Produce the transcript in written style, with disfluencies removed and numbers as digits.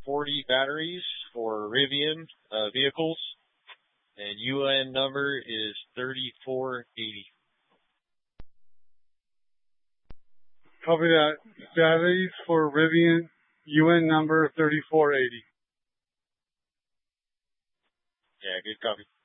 40 batteries for Rivian vehicles, and UN number is 3480. Copy that. Batteries for Rivian, UN number 3480. Yeah, good copy.